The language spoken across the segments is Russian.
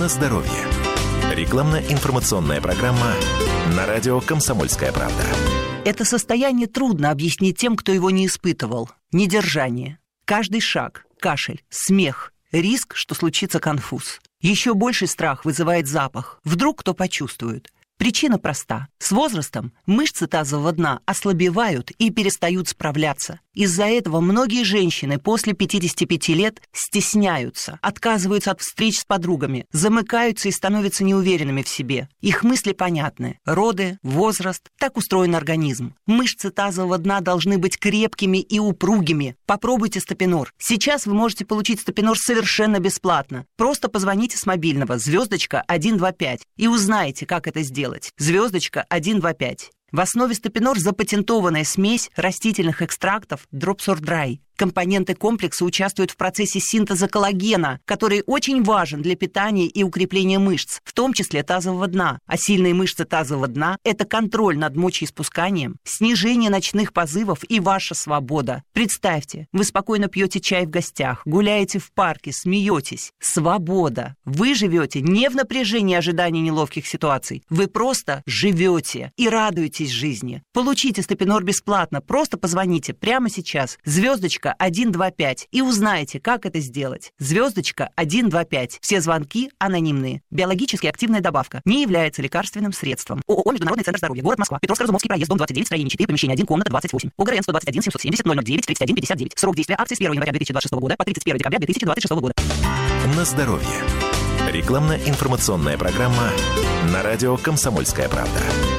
на здоровье. Рекламно-информационная программа на радио «Комсомольская правда». Это состояние трудно объяснить тем, кто его не испытывал. Недержание. Каждый шаг, кашель, смех, риск, что случится конфуз. Еще больший страх вызывает запах. Вдруг кто почувствует. Причина проста. С возрастом мышцы тазового дна ослабевают и перестают справляться. Из-за этого многие женщины после 55 лет стесняются, отказываются от встреч с подругами, замыкаются и становятся неуверенными в себе. Их мысли понятны. Роды, возраст, так устроен организм. Мышцы тазового дна должны быть крепкими и упругими. Попробуйте стопинор. Сейчас вы можете получить стопинор совершенно бесплатно. Просто позвоните с мобильного *125 и узнаете, как это сделать. *125. В основе стопинор запатентованная смесь растительных экстрактов Dropsor-Dry. Компоненты комплекса участвуют в процессе синтеза коллагена, который очень важен для питания и укрепления мышц, в том числе тазового дна. А сильные мышцы тазового дна – это контроль над мочеиспусканием, снижение ночных позывов и ваша свобода. Представьте, вы спокойно пьете чай в гостях, гуляете в парке, смеетесь. Свобода. Вы живете не в напряжении ожидания неловких ситуаций. Вы просто живете и радуетесь жизни. Получите стопинор бесплатно. Просто позвоните прямо сейчас. *125 и узнаете, как это сделать. *125. Все звонки анонимные. Биологически активная добавка. Не является лекарственным средством. ООО «Международный центр здоровья». Город Москва. Петровско-Разумовский проезд, дом 29, строение 4, помещение 1, комната 28. ОГРН 121 770 009 31 59. Срок действия акции с 1 января 2026 года по 31 декабря 2026 года. На здоровье. Рекламно-информационная программа на радио «Комсомольская правда».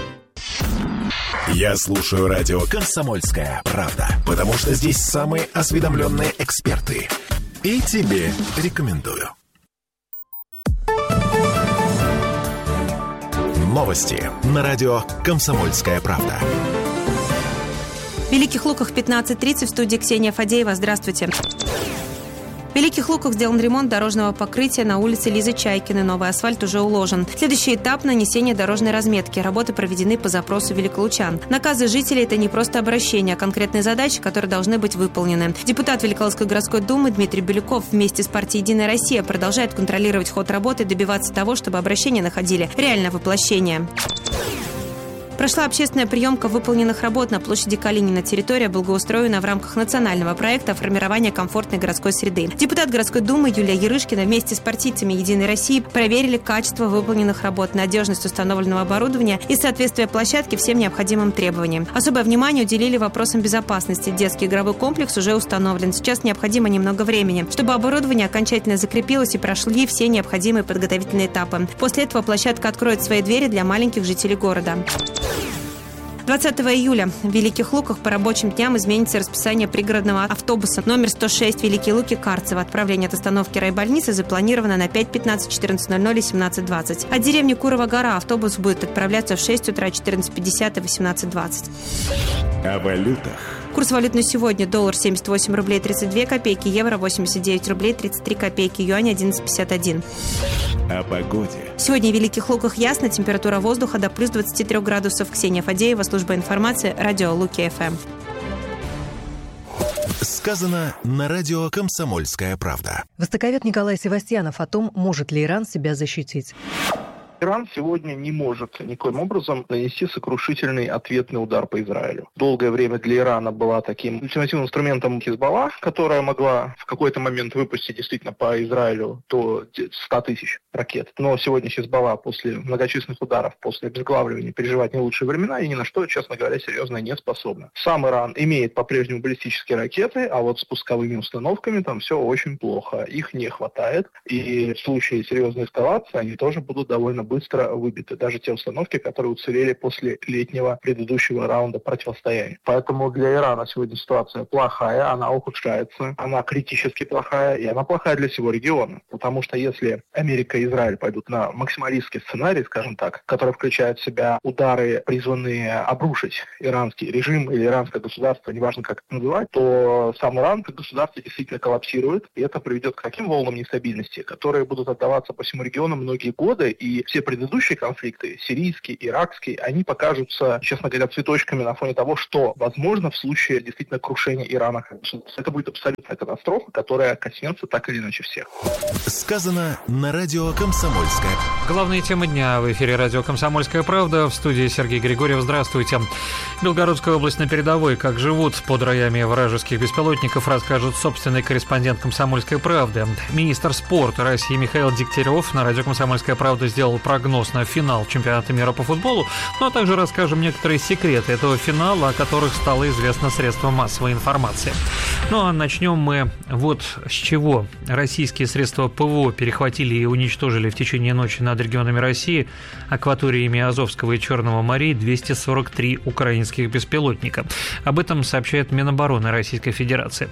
Я слушаю радио «Комсомольская правда», потому что здесь самые осведомленные эксперты. И тебе рекомендую. Новости на радио «Комсомольская правда». В Великих Луках 15:30 в студии Ксения Фадеева. Здравствуйте. В Великих Луках сделан ремонт дорожного покрытия на улице Лизы Чайкиной. Новый асфальт уже уложен. Следующий этап – нанесение дорожной разметки. Работы проведены по запросу великолучан. Наказы жителей – это не просто обращение, а конкретные задачи, которые должны быть выполнены. Депутат Великолукской городской думы Дмитрий Бирюков вместе с партией «Единая Россия» продолжает контролировать ход работы и добиваться того, чтобы обращения находили реальное воплощение. Прошла общественная приемка выполненных работ на площади Калинина. Территория благоустроена в рамках национального проекта формирования комфортной городской среды. Депутат городской думы Юлия Ярышкина вместе с партийцами «Единой России» проверили качество выполненных работ, надежность установленного оборудования и соответствие площадки всем необходимым требованиям. Особое внимание уделили вопросам безопасности. Детский игровой комплекс уже установлен. Сейчас необходимо немного времени, чтобы оборудование окончательно закрепилось и прошли все необходимые подготовительные этапы. После этого площадка откроет свои двери для маленьких жителей города. 20 июля в Великих Луках по рабочим дням изменится расписание пригородного автобуса номер 106 Великие Луки Карцево. Отправление от остановки райбольницы запланировано на 5:15, 14:00 и 17:20. От деревни Курова-Гора автобус будет отправляться в 6 утра, 14:50 и 18:20. О валютах. Курс валют на сегодня: доллар 78 рублей 32 копейки, евро 89 рублей 33 копейки, юань 11,51. О погоде. Сегодня в Великих Луках ясно, температура воздуха до плюс 23 градусов. Ксения Фадеева, служба информации, радио Луки ФМ. Сказано на радио «Комсомольская правда». Востоковед Николай Севастьянов о том, может ли Иран себя защитить. Иран сегодня не может никоим образом нанести сокрушительный ответный удар по Израилю. Долгое время для Ирана была таким ультимативным инструментом Хизбалла, которая могла в какой-то момент выпустить действительно по Израилю до 100 тысяч ракет. Но сегодня Хизбалла после многочисленных ударов, после обезглавливания переживает не лучшие времена и ни на что, честно говоря, серьезно не способна. Сам Иран имеет по-прежнему баллистические ракеты, а вот с пусковыми установками там все очень плохо. Их не хватает. И в случае серьезной эскалации они тоже будут довольно быстро выбиты. Даже те установки, которые уцелели после летнего предыдущего раунда противостояния. Поэтому для Ирана сегодня ситуация плохая, она ухудшается, она критически плохая, и она плохая для всего региона. Потому что если Америка и Израиль пойдут на максималистский сценарий, скажем так, который включает в себя удары, призванные обрушить иранский режим или иранское государство, неважно как это называть, то сам Иран как государство действительно коллапсирует, и это приведет к таким волнам нестабильности, которые будут отдаваться по всему региону многие годы, и все предыдущие конфликты, сирийский, иракский, они покажутся, честно говоря, цветочками на фоне того, что возможно в случае действительно крушения Ирана. Это будет абсолютная катастрофа, которая коснется так или иначе всех. Сказано на радио «Комсомольская». Главные темы дня в эфире радио «Комсомольская правда». В студии Сергей Григорьев. Здравствуйте. Белгородская область на передовой. Как живут под роями вражеских беспилотников, расскажет собственный корреспондент «Комсомольской правды». Министр спорта России Михаил Дегтярев на радио «Комсомольская правда» сделал прогноз на финал чемпионата мира по футболу, но также расскажем некоторые секреты этого финала, о которых стало известно средствам массовой информации. Ну а начнем мы вот с чего. Российские средства ПВО перехватили и уничтожили в течение ночи над регионами России, акваториями Азовского и Черного морей 243 украинских беспилотника. Об этом сообщает Минобороны Российской Федерации.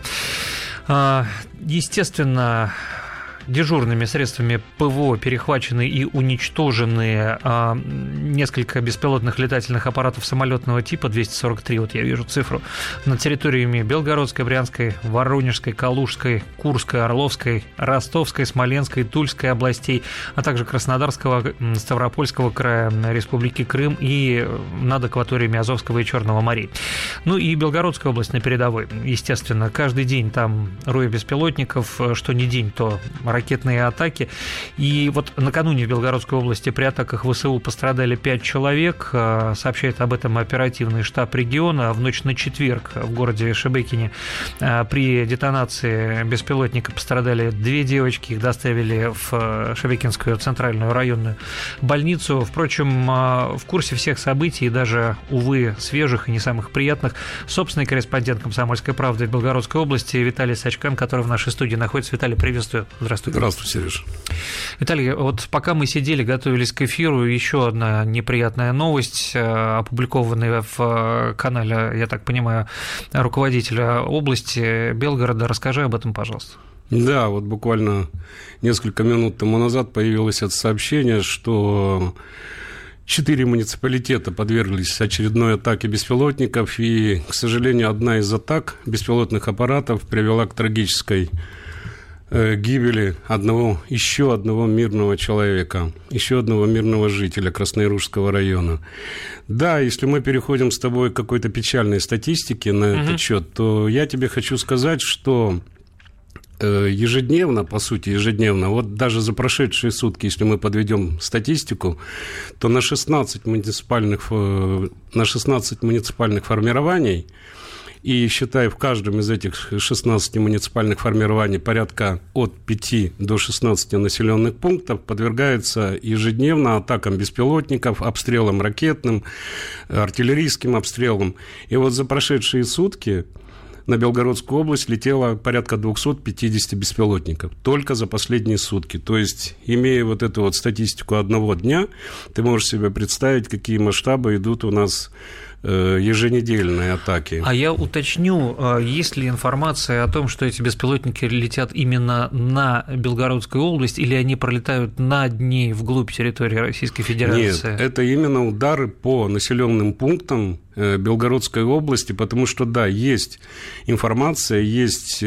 Естественно, дежурными средствами ПВО перехвачены и уничтожены несколько беспилотных летательных аппаратов самолетного типа, 243, вот я вижу цифру, над территориями Белгородской, Брянской, Воронежской, Калужской, Курской, Орловской, Ростовской, Смоленской, Тульской областей, а также Краснодарского, Ставропольского края, Республики Крым и над акваториями Азовского и Черного морей. Ну и Белгородская область на передовой. Естественно, каждый день там рой беспилотников, что не день, то ракетные атаки. И вот накануне в Белгородской области при атаках ВСУ пострадали 5 человек. Сообщает об этом оперативный штаб региона. В ночь на четверг в городе Шебекине при детонации беспилотника пострадали 2 девочки. Их доставили в Шебекинскую центральную районную больницу. Впрочем, в курсе всех событий, даже, увы, свежих и не самых приятных, собственный корреспондент «Комсомольской правды» в Белгородской области Виталий Сачкан, который в нашей студии находится. Виталий, приветствую. Здравствуйте. Здравствуй, Сереж. Виталий, вот пока мы сидели, готовились к эфиру, еще одна неприятная новость, опубликованная в канале, я так понимаю, руководителя области Белгорода. Расскажи об этом, пожалуйста. Да, вот буквально несколько минут тому назад появилось это сообщение, что 4 муниципалитета подверглись очередной атаке беспилотников, и, к сожалению, одна из атак беспилотных аппаратов привела к трагической гибели еще одного мирного человека, еще одного мирного жителя Краснояружского района. Да, если мы переходим с тобой к какой-то печальной статистике на этот счет, то я тебе хочу сказать, что ежедневно, по сути, вот даже за прошедшие сутки, если мы подведем статистику, то на 16 муниципальных формирований, и, считай, в каждом из этих 16 муниципальных формирований порядка от 5 до 16 населенных пунктов подвергается ежедневно атакам беспилотников, обстрелам ракетным, артиллерийским обстрелам. И вот за прошедшие сутки на Белгородскую область летело порядка 250 беспилотников только за последние сутки. То есть, имея вот эту вот статистику одного дня, ты можешь себе представить, какие масштабы идут у нас еженедельные атаки. А я уточню, есть ли информация о том, что эти беспилотники летят именно на Белгородскую область, или они пролетают над ней вглубь территории Российской Федерации? Нет, это именно удары по населенным пунктам Белгородской области, потому что, да, есть информация, есть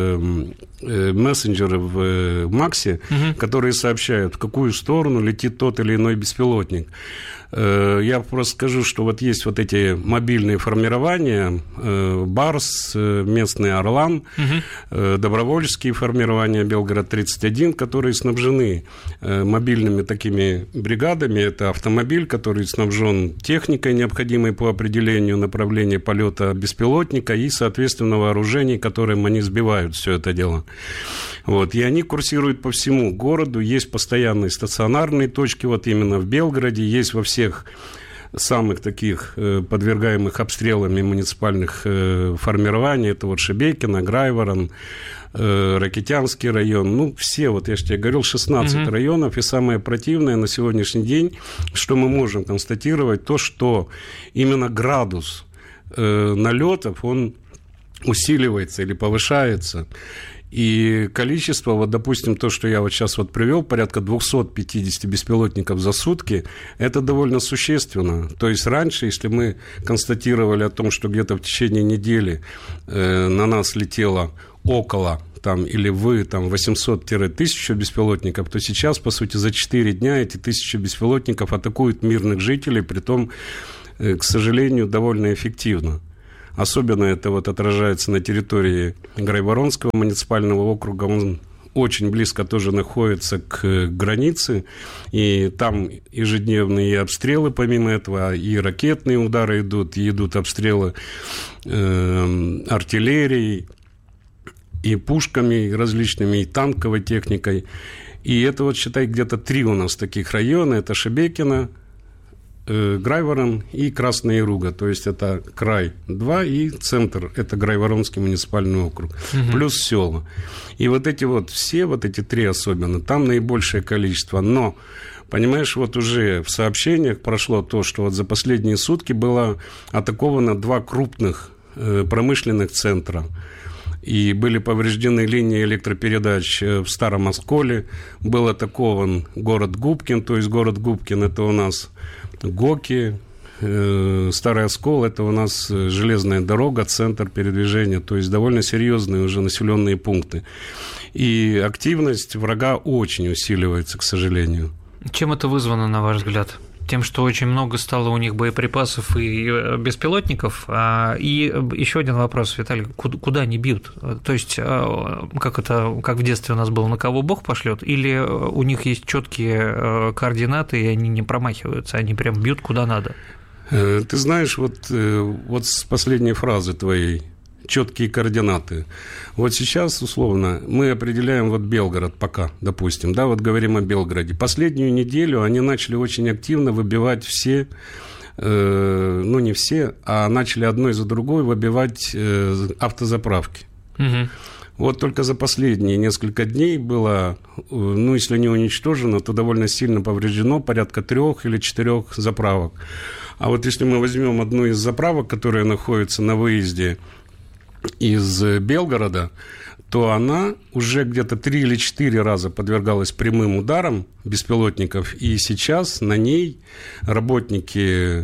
мессенджеры в МАКСе, которые сообщают, в какую сторону летит тот или иной беспилотник. Я просто скажу, что вот есть вот эти мобильные формирования, БАРС, местный Орлан, добровольческие формирования Белгород-31, которые снабжены мобильными такими бригадами. Это автомобиль, который снабжен техникой, необходимой по определению направления полета беспилотника, и, соответственно, вооружений, которым они сбивают все это дело. Вот. И они курсируют по всему городу. Есть постоянные стационарные точки, вот именно в Белгороде, есть во всех самых таких подвергаемых обстрелами муниципальных формирований. Это вот Шебекино, Грайворон, Ракитянский район. Ну, все, вот я же тебе говорил, 16 районов. И самое противное на сегодняшний день, что мы можем констатировать, то, что именно градус налетов, он усиливается или повышается. И количество, вот, допустим, то, что я вот сейчас вот привел, порядка 250 беспилотников за сутки, это довольно существенно. То есть раньше, если мы констатировали о том, что где-то в течение недели на нас летело около там, или в там, 800-1000 беспилотников, то сейчас, по сути, за 4 дня эти 1000 беспилотников атакуют мирных жителей, притом, к сожалению, довольно эффективно. Особенно это вот отражается на территории Грайворонского муниципального округа. Он очень близко тоже находится к границе, и там ежедневные обстрелы, помимо этого, и ракетные удары идут, и идут обстрелы артиллерией, и пушками и различными, и танковой техникой. И это вот, считай, где-то 3 у нас таких района. Это Шебекино, Грайворон и Красная Яруга. То есть это край 2 и центр. Это Грайворонский муниципальный округ. Плюс села. И вот эти вот все, вот эти 3 особенно, там наибольшее количество. Но, понимаешь, вот уже в сообщениях прошло то, что вот за последние сутки было атаковано 2 крупных промышленных центра. И были повреждены линии электропередач в Старом Осколе. Был атакован город Губкин. То есть город Губкин – это у нас Гоки, Старый Оскол – это у нас железная дорога, центр передвижения. То есть довольно серьезные уже населенные пункты. И активность врага очень усиливается, к сожалению. Чем это вызвано, на ваш взгляд? Тем, что очень много стало у них боеприпасов и беспилотников. И еще один вопрос, Виталий, куда они бьют? То есть, как в детстве у нас было, на кого Бог пошлет, или у них есть четкие координаты, и они не промахиваются, они прям бьют куда надо? Ты знаешь, вот с последней фразы твоей, четкие координаты. Вот сейчас, условно, мы определяем вот Белгород пока, допустим, да, вот говорим о Белгороде. Последнюю неделю они начали очень активно выбивать все, ну, не все, а начали одной за другой выбивать автозаправки. Угу. Вот только за последние несколько дней было, ну, если не уничтожено, то довольно сильно повреждено порядка 3 или 4 заправок. А вот если мы возьмем одну из заправок, которая находится на выезде из Белгорода, то она уже где-то 3 или 4 раза подвергалась прямым ударам беспилотников, и сейчас на ней работники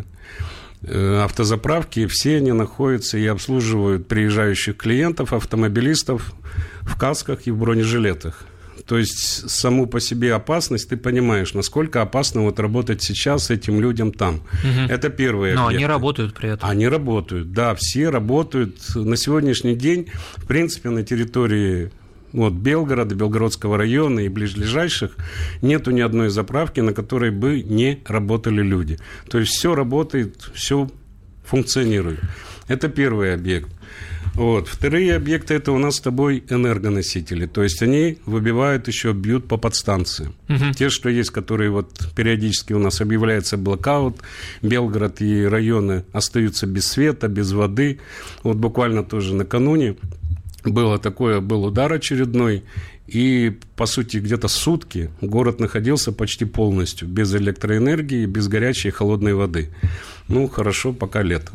автозаправки, все они находятся и обслуживают приезжающих клиентов, автомобилистов в касках и в бронежилетах. То есть саму по себе опасность, ты понимаешь, насколько опасно вот работать сейчас этим людям там. Угу. Это первый объект. Но они работают при этом. Они работают, да, все работают. На сегодняшний день, в принципе, на территории вот, Белгорода, Белгородского района и ближайших нету ни одной заправки, на которой бы не работали люди. То есть все работает, все функционирует. Это первый объект. Вот. Вторые объекты – это у нас с тобой энергоносители. То есть они выбивают еще, бьют по подстанциям. Угу. Те, что есть, которые вот периодически у нас объявляется блокаут, Белгород и районы остаются без света, без воды. Вот буквально тоже накануне был удар очередной, и, по сути, где-то сутки город находился почти полностью без электроэнергии, без горячей и холодной воды. Ну, хорошо, пока лето.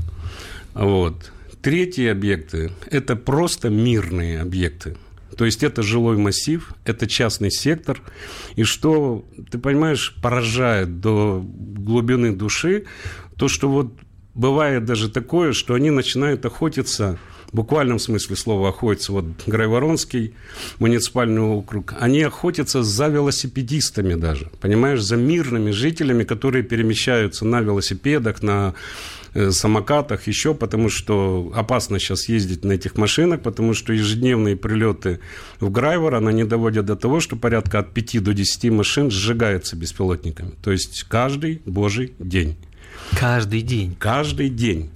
Вот. Третьи объекты – это просто мирные объекты. То есть это жилой массив, это частный сектор. И что, ты понимаешь, поражает до глубины души, то, что вот бывает даже такое, что они начинают охотиться, в буквальном смысле слова охотятся, вот Грайворонский муниципальный округ, они охотятся за велосипедистами даже, понимаешь, за мирными жителями, которые перемещаются на велосипедах, на самокатах, еще, потому что опасно сейчас ездить на этих машинах, потому что ежедневные прилеты в Грайворон, они доводят до того, что порядка от 5 до 10 машин сжигаются беспилотниками. То есть каждый божий день. Каждый день? Каждый день.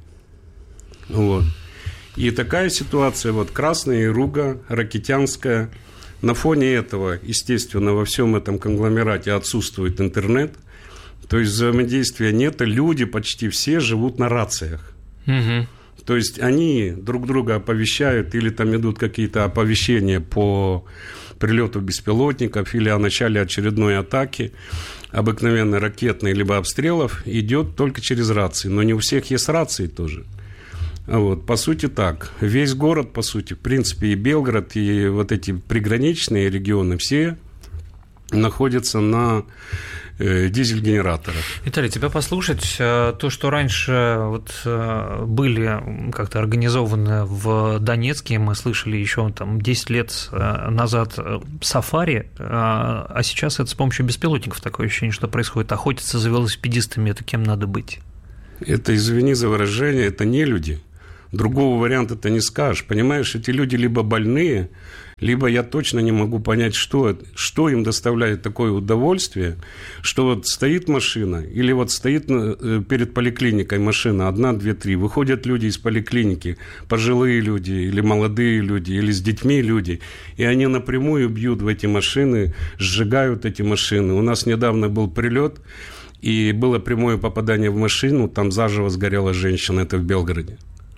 Вот. И такая ситуация, вот Красная Яруга, Ракитянская. На фоне этого, естественно, во всем этом конгломерате отсутствует интернет. То есть взаимодействия нет, и люди почти все живут на рациях. Угу. То есть они друг друга оповещают, или там идут какие-то оповещения по прилету беспилотников, или о начале очередной атаки, обыкновенной ракетной, либо обстрелов, идет только через рации. Но не у всех есть рации тоже. Вот, по сути так. Весь город, по сути, в принципе, и Белгород, и вот эти приграничные регионы, все находятся на дизель-генераторов. Виталий, тебя послушать, то, что раньше были как-то организованы в Донецке, мы слышали еще там 10 лет назад сафари, а сейчас это с помощью беспилотников такое ощущение, что происходит. Охотиться за велосипедистами, это кем надо быть? Это, извини за выражение, это не люди. Другого варианта ты не скажешь. Понимаешь, эти люди либо больные, либо я точно не могу понять, что им доставляет такое удовольствие, что вот стоит машина, или вот стоит перед поликлиникой машина, 1, 2, 3, выходят люди из поликлиники, пожилые люди, или молодые люди, или с детьми люди, и они напрямую бьют в эти машины, сжигают эти машины. У нас недавно был прилет, и было прямое попадание в машину, там заживо сгорела женщина, это в Белгороде.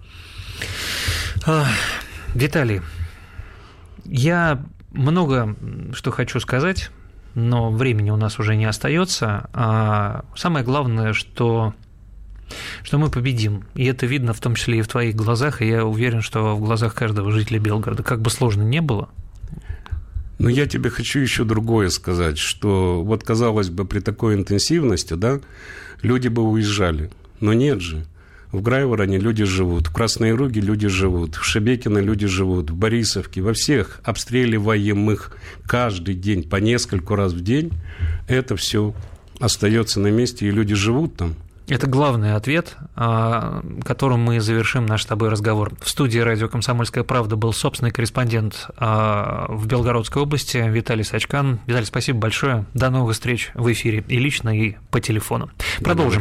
Виталий, я много что хочу сказать, но времени у нас уже не остается. А самое главное, что мы победим. И это видно в том числе и в твоих глазах, и я уверен, что в глазах каждого жителя Белгорода. Как бы сложно ни было. Но я тебе хочу еще другое сказать, что вот, казалось бы, при такой интенсивности, да, люди бы уезжали, но нет же. В Грайвороне люди живут, в Красной Руге люди живут, в Шебекино люди живут, в Борисовке, во всех обстреливаемых каждый день, по нескольку раз в день, это все остается на месте, и люди живут там. Это главный ответ, которым мы завершим наш с тобой разговор. В студии радио «Комсомольская правда» был собственный корреспондент в Белгородской области Виталий Сачкан. Виталий, спасибо большое. До новых встреч в эфире и лично, и по телефону. Продолжим.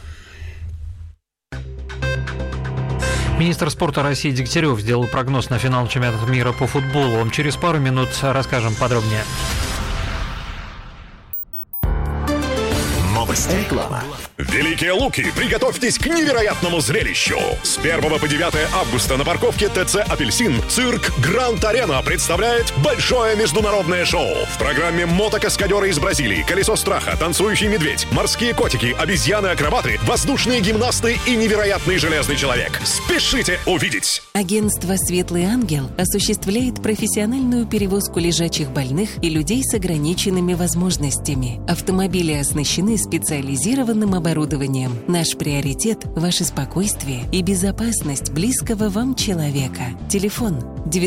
Министр спорта России Дегтярев сделал прогноз на финал чемпионата мира по футболу. Через пару минут расскажем подробнее. Новости. Реклама. Великие Луки, приготовьтесь к невероятному зрелищу. С 1 по 9 августа на парковке ТЦ «Апельсин» цирк «Гранд Арена» представляет большое международное шоу. В программе мотокаскадеры из Бразилии, колесо страха, танцующий медведь, морские котики, обезьяны-акробаты, воздушные гимнасты и невероятный железный человек. Спешите увидеть! Агентство «Светлый ангел» осуществляет профессиональную перевозку лежачих больных и людей с ограниченными возможностями. Автомобили оснащены специализированным оборудованием. Наш приоритет – ваше спокойствие и безопасность близкого вам человека. Телефон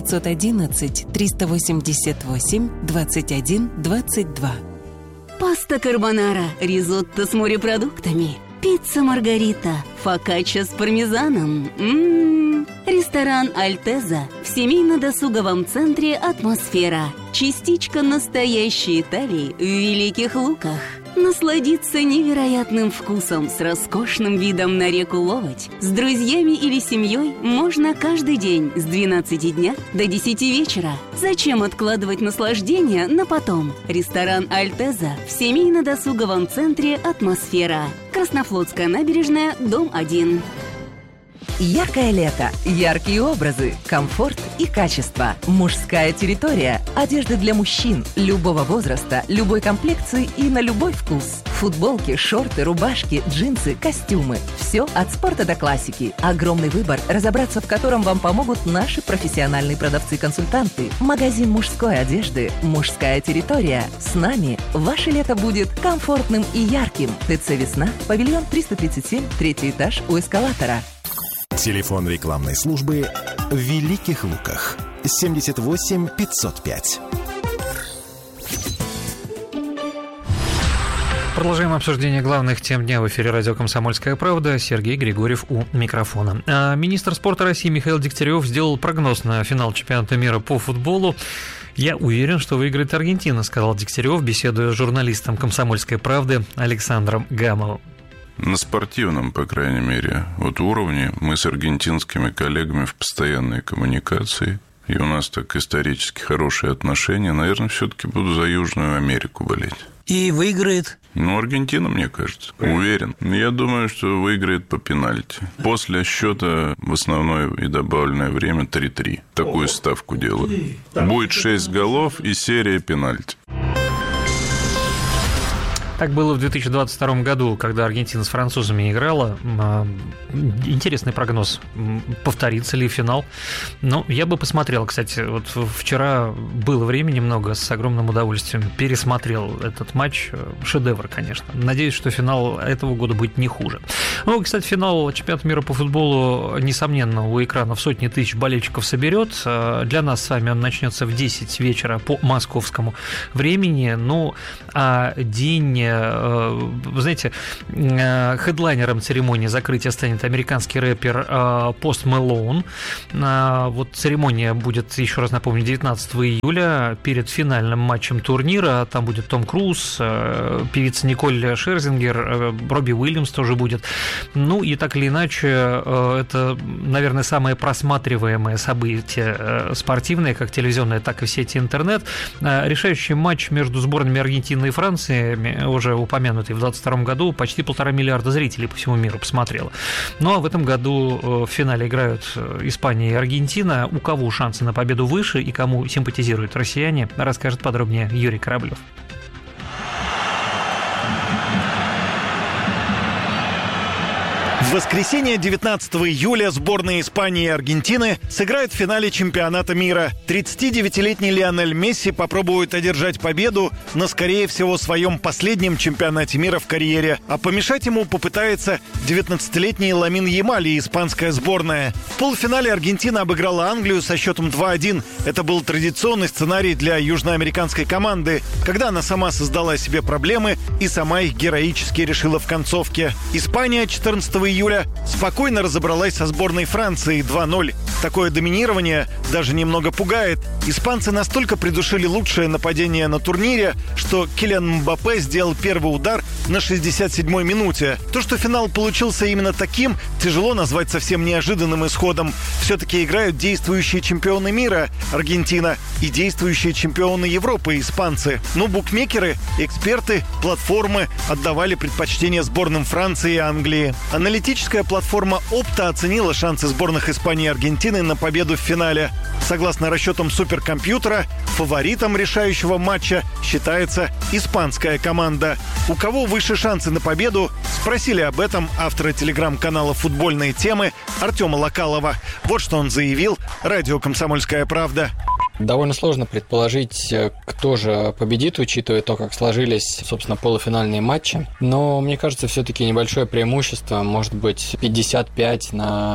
911-388-21-22. Паста карбонара, ризотто с морепродуктами, пицца маргарита, фокачча с пармезаном. Ресторан «Альтеза» в семейно-досуговом центре «Атмосфера». Частичка настоящей Италии в Великих Луках. Насладиться невероятным вкусом с роскошным видом на реку Ловоть с друзьями или семьей можно каждый день с 12 дня до 10 вечера. Зачем откладывать наслаждение на потом? Ресторан «Альтеза» в семейно-досуговом центре «Атмосфера». Краснофлотская набережная, дом 1. Яркое лето, яркие образы, комфорт и качество. Мужская территория. Одежда для мужчин любого возраста, любой комплекции и на любой вкус. Футболки, шорты, рубашки, джинсы, костюмы. Все от спорта до классики. Огромный выбор, разобраться в котором вам помогут наши профессиональные продавцы-консультанты. Магазин мужской одежды «Мужская территория». С нами ваше лето будет комфортным и ярким. ТЦ «Весна», павильон 337, 3-й этаж у эскалатора. Телефон рекламной службы в Великих Луках 78 505. Продолжаем обсуждение главных тем дня в эфире радио «Комсомольская правда». Сергей Григорьев у микрофона. Министр спорта России Михаил Дегтярев сделал прогноз на финал чемпионата мира по футболу. «Я уверен, что выиграет Аргентина», — сказал Дегтярев, беседуя с журналистом «Комсомольской правды» Александром Гамовым. На спортивном, по крайней мере, уровне мы с аргентинскими коллегами в постоянной коммуникации, и у нас так исторически хорошие отношения. Наверное, все-таки буду за Южную Америку болеть. И выиграет? Аргентина, мне кажется. Уверен. Я думаю, что выиграет по пенальти. После счета в основное и добавленное время 3-3. Такую ставку делаю. Будет 6 голов и серия пенальти. Так было в 2022 году, когда Аргентина с французами играла. Интересный прогноз. Повторится ли финал? Ну, я бы посмотрел, кстати. Вот вчера было времени много, с огромным удовольствием пересмотрел этот матч. Шедевр, конечно. Надеюсь, что финал этого года будет не хуже. Ну, кстати, финал чемпионата мира по футболу, несомненно, у экранов сотни тысяч болельщиков соберет. Для нас с вами он начнется в 10 вечера по московскому времени. Ну, а день, вы знаете, хедлайнером церемонии закрытия станет американский рэпер Пост Мэлоун. Вот церемония будет, еще раз напомню, 19 июля перед финальным матчем турнира. Там будет Том Круз, певица Николь Шерзингер, Робби Уильямс тоже будет. Ну и так или иначе, это, наверное, самое просматриваемое событие спортивное, как телевизионное, так и в сети интернет. Решающий матч между сборными Аргентины и Франции, уже упомянутый в 2022 году, почти 1,5 миллиарда зрителей по всему миру посмотрело. Ну а в этом году в финале играют Испания и Аргентина. У кого шансы на победу выше и кому симпатизируют россияне, расскажет подробнее Юрий Кораблев. В воскресенье 19 июля сборные Испании и Аргентины сыграют в финале чемпионата мира. 39-летний Лионель Месси попробует одержать победу на, скорее всего, своем последнем чемпионате мира в карьере. А помешать ему попытается 19-летний Ламин Ямаль и испанская сборная. В полуфинале Аргентина обыграла Англию со счетом 2-1. Это был традиционный сценарий для южноамериканской команды, когда она сама создала себе проблемы и сама их героически решила в концовке. Испания 14 июля спокойно разобралась со сборной Франции 2-0. Такое доминирование даже немного пугает. Испанцы настолько придушили лучшее нападение на турнире, что Килиан Мбаппе сделал первый удар на 67-й минуте. То, что финал получился именно таким, тяжело назвать совсем неожиданным исходом. Все-таки играют действующие чемпионы мира Аргентина и действующие чемпионы Европы испанцы. Но букмекеры, эксперты, платформы отдавали предпочтение сборным Франции и Англии. Аналитическая платформа Opta оценила шансы сборных Испании и Аргентины на победу в финале. Согласно расчетам суперкомпьютера, фаворитом решающего матча считается испанская команда. У кого выше шансы на победу, спросили об этом автора телеграм-канала «Футбольные темы» Артема Локалова. Вот что он заявил радио «Комсомольская правда». Довольно сложно предположить, кто же победит, учитывая то, как сложились, собственно, полуфинальные матчи. Но, мне кажется, все-таки небольшое преимущество, может быть, 55 на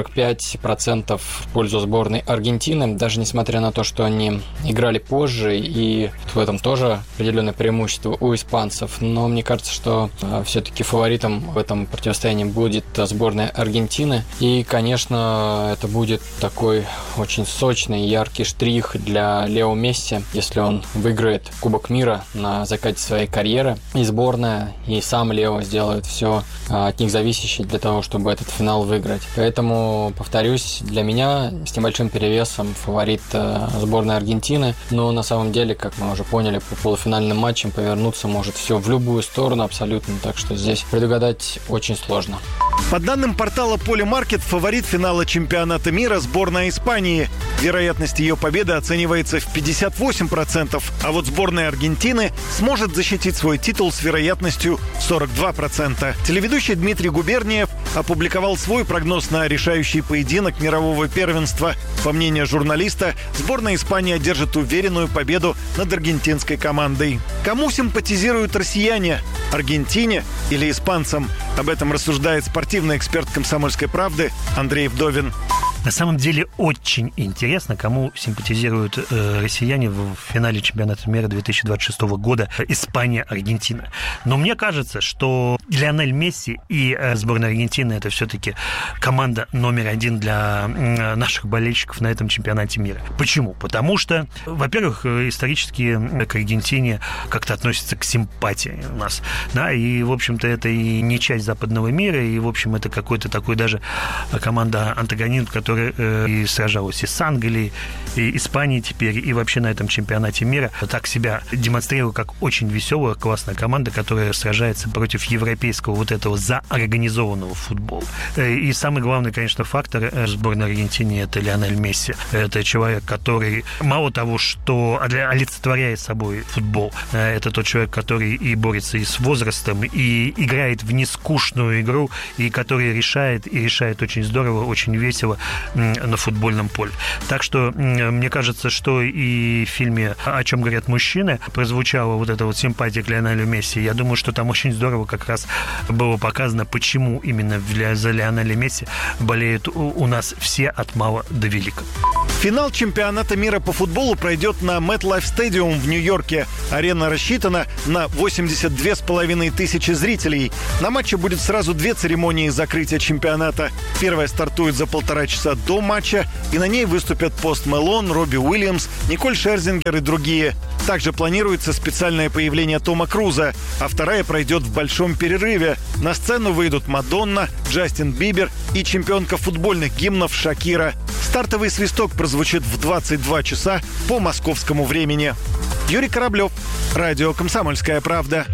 45% в пользу сборной Аргентины, даже несмотря на то, что они играли позже, и в этом тоже определенное преимущество у испанцев. Но мне кажется, что все-таки фаворитом в этом противостоянии будет сборная Аргентины. И, конечно, это будет такой очень сочный, яркий штрих для Лео Месси, если он выиграет Кубок мира на закате своей карьеры. И сборная, и сам Лео сделают все от них зависящее для того, чтобы этот финал выиграть. Поэтому, повторюсь, для меня с небольшим перевесом фаворит сборной Аргентины. Но на самом деле, как мы уже поняли, по полуфинальным матчам повернуться может все в любую сторону абсолютно. Так что здесь предугадать очень сложно. По данным портала Polymarket, фаворит финала чемпионата мира сборная Испании. Вероятность ее победы оценивается в 58%, а вот сборная Аргентины сможет защитить свой титул с вероятностью 42%. Телеведущий Дмитрий Губерниев опубликовал свой прогноз на решающий поединок мирового первенства. По мнению журналиста, сборная Испании одержит уверенную победу над аргентинской командой. Кому симпатизируют россияне? Аргентине или испанцам? Об этом рассуждает спортивный эксперт «Комсомольской правды» Андрей Вдовин. На самом деле очень интересно, кому симпатизируют россияне в финале чемпионата мира 2026 года Испания-Аргентина. Но мне кажется, что Лионель Месси и сборная Аргентины — это все-таки команда номер один для наших болельщиков на этом чемпионате мира. Почему? Потому что, во-первых, исторически к Аргентине как-то относятся к симпатии у нас. Да, и, в общем-то, это и не часть западного мира, и, в общем, это какой-то такой даже команда-антагонист, которая которая и сражалась и с Англией, и Испанией теперь, и вообще на этом чемпионате мира так себя демонстрировала как очень веселая, классная команда, которая сражается против европейского вот этого заорганизованного футбола. И самый главный, конечно, фактор сборной Аргентины — это Лионель Месси. Это человек, который мало того, что олицетворяет собой футбол, это тот человек, который и борется и с возрастом, и играет в нескучную игру, и который решает очень здорово, очень весело на футбольном поле. Так что мне кажется, что и в фильме «О чем говорят мужчины» прозвучала вот эта вот симпатия к Лионелю Месси. Я думаю, что там очень здорово как раз было показано, почему именно за Лионеля Месси болеют у нас все от мала до велика. Финал чемпионата мира по футболу пройдет на MetLife Stadium в Нью-Йорке. Арена рассчитана на 82,5 тысячи зрителей. На матче будет сразу 2 церемонии закрытия чемпионата. Первая стартует за 1,5 часа до матча, и на ней выступят Пост Мэлон, Робби Уильямс, Николь Шерзингер и другие. Также планируется специальное появление Тома Круза, а вторая пройдет в большом перерыве. На сцену выйдут Мадонна, Джастин Бибер и чемпионка футбольных гимнов Шакира. Стартовый свисток прозвучит в 22 часа по московскому времени. Юрий Кораблев, радио «Комсомольская правда».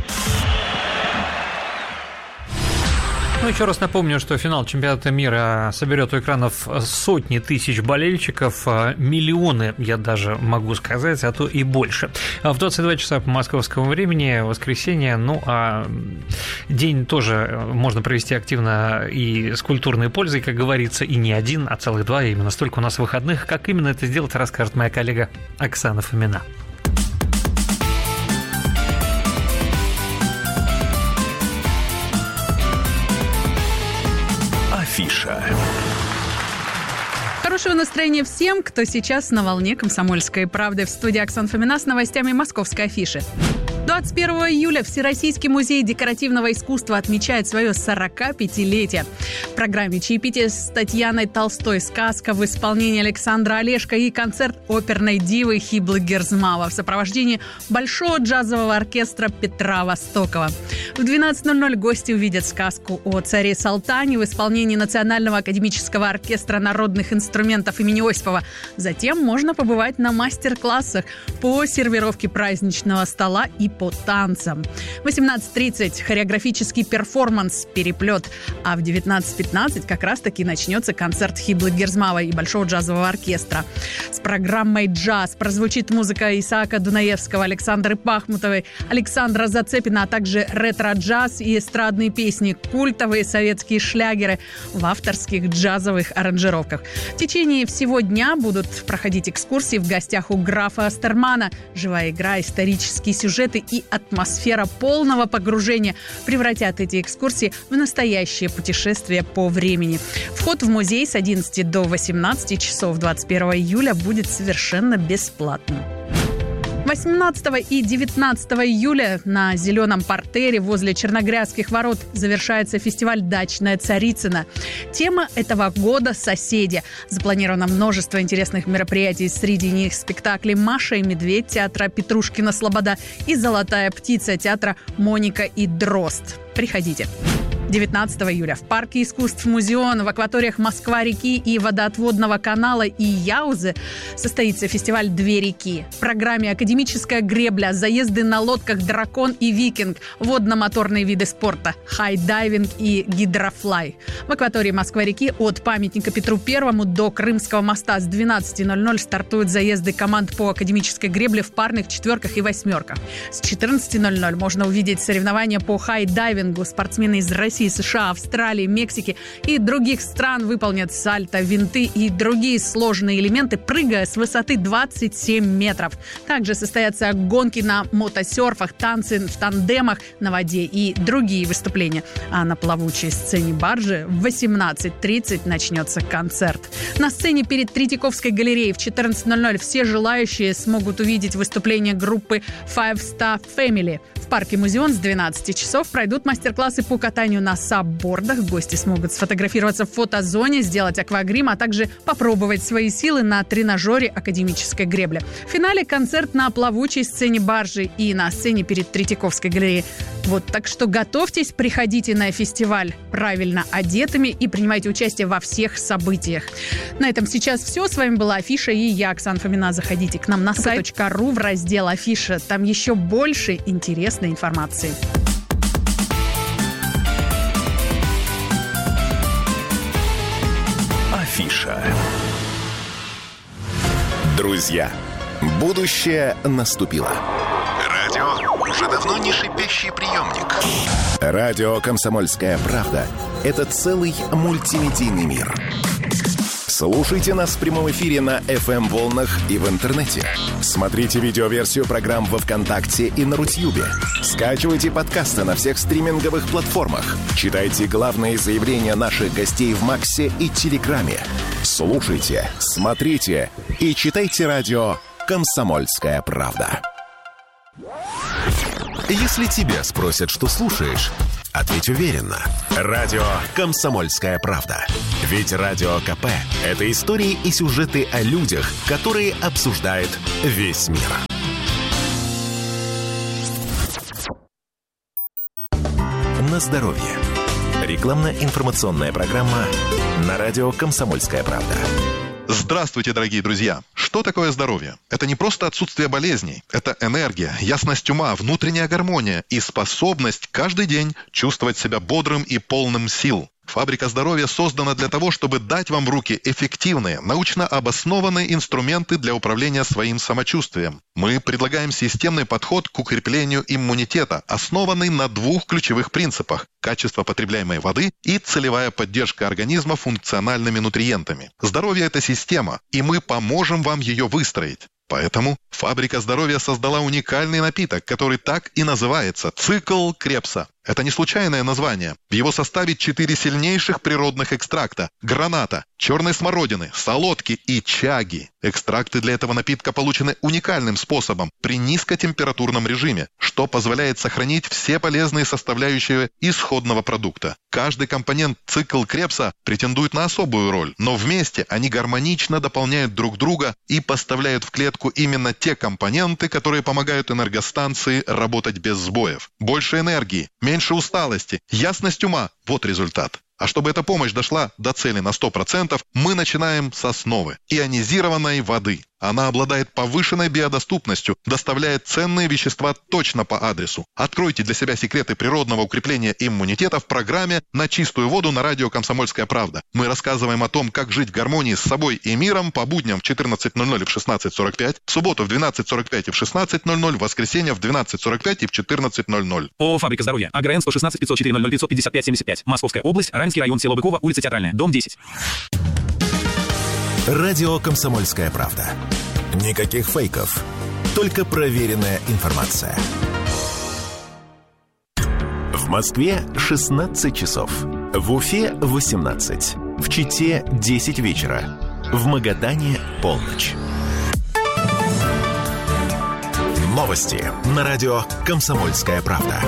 Ну, еще раз напомню, что финал чемпионата мира соберет у экранов сотни тысяч болельщиков, миллионы, я даже могу сказать, а то и больше. В 22 часа по московскому времени, воскресенье, ну, а день тоже можно провести активно и с культурной пользой, как говорится, и не один, а целых 2, именно столько у нас выходных. Как именно это сделать, расскажет моя коллега Оксана Фомина. Афиша. Хорошего настроения всем, кто сейчас на волне «Комсомольской правды». В студии Оксана Фомина с новостями московской афиши. 21 июля Всероссийский музей декоративного искусства отмечает свое 45-летие. В программе чаепитие с Татьяной Толстой, сказка в исполнении Александра Олешко и концерт оперной дивы Хиблы Герзмава в сопровождении Большого джазового оркестра Петра Востокова. В 12:00 гости увидят сказку о царе Салтане в исполнении Национального академического оркестра народных инструментов имени Осипова. Затем можно побывать на мастер-классах по сервировке праздничного стола и по танцам. В 18:30 хореографический перформанс «Переплет», а в 19:15 как раз-таки начнется концерт Хиблы Герзмава и Большого джазового оркестра. С программой «Джаз» прозвучит музыка Исаака Дунаевского, Александры Пахмутовой, Александра Зацепина, а также ретро-джаз и эстрадные песни, культовые советские шлягеры в авторских джазовых аранжировках. В течение всего дня будут проходить экскурсии в гостях у графа Астермана. Живая игра, исторические сюжеты и атмосфера полного погружения превратят эти экскурсии в настоящее путешествие по времени. Вход в музей с 11 до 18 часов 21 июля будет совершенно бесплатным. 18 и 19 июля на Зеленом партере возле Черногрядских ворот завершается фестиваль «Дачная Царицына». Тема этого года – «Соседи». Запланировано множество интересных мероприятий. Среди них спектакли «Маша и медведь» театра Петрушкина Слобода и «Золотая птица» театра Моника и Дрозд. Приходите. 19 июля в парке искусств «Музеон» в акваториях Москва-реки и водоотводного канала и Яузы состоится фестиваль «Две реки». В программе академическая гребля, заезды на лодках «Дракон» и «Викинг», водно-моторные виды спорта, хайдайвинг и гидрофлай. В акватории Москва-реки от памятника Петру Первому до Крымского моста с 12:00 стартуют заезды команд по академической гребле в парных, четверках и восьмерках. С 14:00 можно увидеть соревнования по хайдайвингу. Спортсмены из России, США, Австралии, Мексики и других стран выполнят сальто, винты и другие сложные элементы, прыгая с высоты 27 метров. Также состоятся гонки на мотосерфах, танцы в тандемах на воде и другие выступления. А на плавучей сцене баржи в 18:30 начнется концерт. На сцене перед Третьяковской галереей в 14:00 все желающие смогут увидеть выступление группы Five Star Family в парке «Музеон» с 12 часов пройдут мастер-классы по катанию на саббордах. Гости смогут сфотографироваться в фотозоне, сделать аквагрим, а также попробовать свои силы на тренажере академической гребли. В финале концерт на плавучей сцене баржи и на сцене перед Третьяковской галереей. Вот, так что готовьтесь, приходите на фестиваль правильно одетыми и принимайте участие во всех событиях. На этом сейчас все. С вами была Афиша и я, Оксана Фомина. Заходите к нам на сайт .ру в раздел «Афиша». Там еще больше интересной информации. Афиша. Друзья, будущее наступило. Радио уже давно не шипящий приемник. Радио «Комсомольская правда» — это целый мультимедийный мир. Слушайте нас в прямом эфире на FM-волнах и в интернете. Смотрите видеоверсию программ во ВКонтакте и на Рутьюбе. Скачивайте подкасты на всех стриминговых платформах. Читайте главные заявления наших гостей в Максе и Телеграме. Слушайте, смотрите и читайте радио «Комсомольская правда». Если тебя спросят, что слушаешь, ответь уверенно. Радио «Комсомольская правда». Ведь Радио КП – это истории и сюжеты о людях, которые обсуждает весь мир. На здоровье. Рекламно-информационная программа на радио «Комсомольская правда». Здравствуйте, дорогие друзья! Что такое здоровье? Это не просто отсутствие болезней. Это энергия, ясность ума, внутренняя гармония и способность каждый день чувствовать себя бодрым и полным сил. Фабрика здоровья создана для того, чтобы дать вам в руки эффективные, научно обоснованные инструменты для управления своим самочувствием. Мы предлагаем системный подход к укреплению иммунитета, основанный на двух ключевых принципах – качество потребляемой воды и целевая поддержка организма функциональными нутриентами. Здоровье – это система, и мы поможем вам ее выстроить. Поэтому Фабрика здоровья создала уникальный напиток, который так и называется – «Цикл Крепса». Это не случайное название. В его составе 4 сильнейших природных экстракта – граната, черной смородины, солодки и чаги. Экстракты для этого напитка получены уникальным способом при низкотемпературном режиме, что позволяет сохранить все полезные составляющие исходного продукта. Каждый компонент «Цикл Крепса» претендует на особую роль, но вместе они гармонично дополняют друг друга и поставляют в клетку именно те компоненты, которые помогают энергостанции работать без сбоев. Больше энергии, меньше усталости, ясность ума – вот результат. А чтобы эта помощь дошла до цели на 100%, мы начинаем с основы – ионизированной воды. Она обладает повышенной биодоступностью, доставляет ценные вещества точно по адресу. Откройте для себя секреты природного укрепления иммунитета в программе «На чистую воду» на радио «Комсомольская правда». Мы рассказываем о том, как жить в гармонии с собой и миром по будням в 14:00 и в 16:45, в субботу в 12:45 и в 16:00, в воскресенье в 12:45 и в 14:00. ООО «Фабрика здоровья». АГРН 116 504 00 555 75. Московская область, Раменский район, село Быково, улица Театральная, дом 10. Радио «Комсомольская правда». Никаких фейков, только проверенная информация. В Москве 16 часов. В Уфе 18. В Чите 10 вечера. В Магадане полночь. Новости на радио «Комсомольская правда».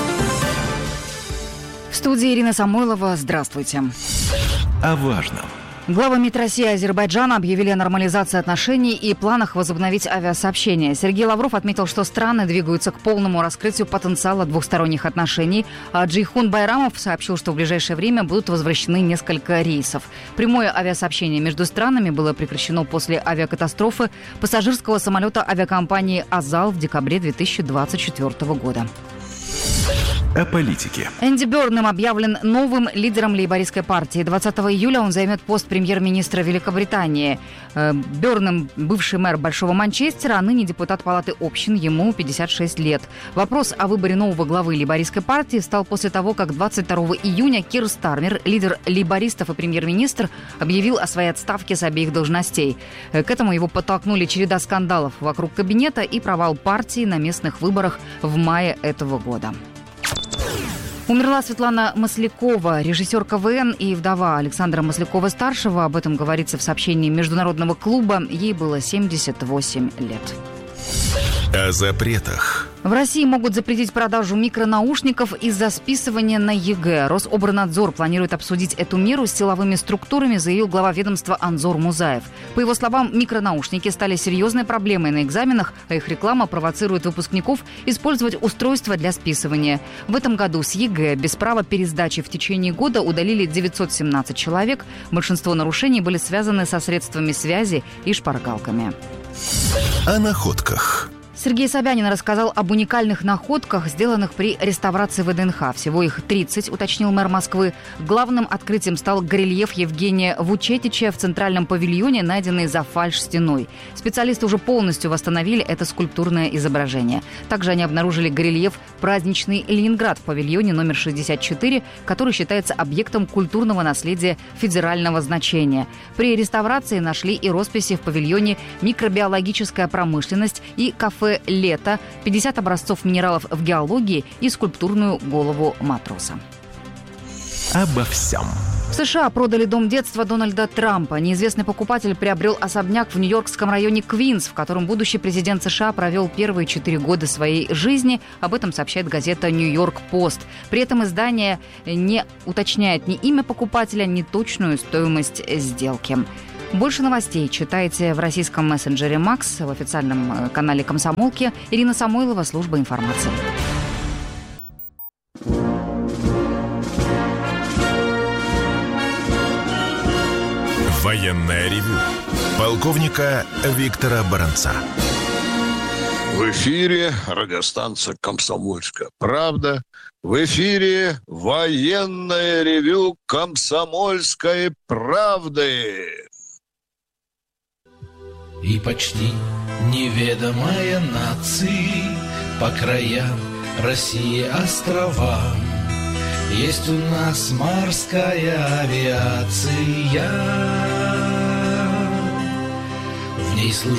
В студии Ирина Самойлова. Здравствуйте. О важном. Главы МИД России и Азербайджана объявили о нормализации отношений и планах возобновить авиасообщение. Сергей Лавров отметил, что страны двигаются к полному раскрытию потенциала двухсторонних отношений. А Джейхун Байрамов сообщил, что в ближайшее время будут возвращены несколько рейсов. Прямое авиасообщение между странами было прекращено после авиакатастрофы пассажирского самолета авиакомпании «Азал» в декабре 2024 года. О политике. Энди Бёрнем объявлен новым лидером лейбористской партии. 20 июля он займет пост премьер-министра Великобритании. Бёрнем – бывший мэр Большого Манчестера, а ныне депутат Палаты общин, ему 56 лет. Вопрос о выборе нового главы лейбористской партии стал после того, как 22 июня Кир Стармер, лидер лейбористов и премьер-министр, объявил о своей отставке с обеих должностей. К этому его подтолкнули череда скандалов вокруг кабинета и провал партии на местных выборах в мае этого года. Умерла Светлана Маслякова, режиссер КВН и вдова Александра Маслякова-старшего. Об этом говорится в сообщении Международного клуба. Ей было 78 лет. О запретах. В России могут запретить продажу микронаушников из-за списывания на ЕГЭ. Рособорнадзор планирует обсудить эту меру с силовыми структурами, заявил глава ведомства Анзор Музаев. По его словам, микронаушники стали серьезной проблемой на экзаменах, а их реклама провоцирует выпускников использовать устройства для списывания. В этом году с ЕГЭ без права пересдачи в течение года удалили 917 человек. Большинство нарушений были связаны со средствами связи и шпаргалками. О находках. Сергей Собянин рассказал об уникальных находках, сделанных при реставрации ВДНХ. Всего их 30, уточнил мэр Москвы. Главным открытием стал горельеф Евгения Вучетича в центральном павильоне, найденный за фальш-стеной. Специалисты уже полностью восстановили это скульптурное изображение. Также они обнаружили горельеф «Праздничный Ленинград» в павильоне номер 64, который считается объектом культурного наследия федерального значения. При реставрации нашли и росписи в павильоне «Микробиологическая промышленность» и «Кафе «Лето», 50 образцов минералов в геологии и скульптурную голову матроса. Обо всем. В США продали дом детства Дональда Трампа. Неизвестный покупатель приобрел особняк в нью-йоркском районе Квинс, в котором будущий президент США провел первые 4 года своей жизни. Об этом сообщает газета «Нью-Йорк Пост». При этом издание не уточняет ни имя покупателя, ни точную стоимость сделки. Больше новостей читайте в российском мессенджере «Макс», в официальном канале «Комсомолки». Ирина Самойлова, служба информации. Военное ревю полковника Виктора Баранца. В эфире радиостанция «Комсомольская правда». В эфире военное ревю «Комсомольской правды». И почти неведомая нации по краям России островам. Есть у нас морская авиация, в ней служит